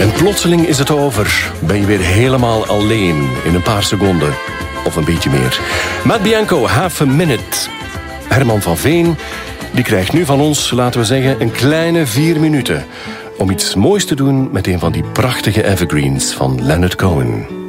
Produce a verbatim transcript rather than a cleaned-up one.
En plotseling is het over. Ben je weer helemaal alleen in een paar seconden. Of een beetje meer. Matt Bianco, Half a Minute. Herman van Veen, die krijgt nu van ons, laten we zeggen, een kleine vier minuten. Om iets moois te doen met een van die prachtige evergreens van Leonard Cohen.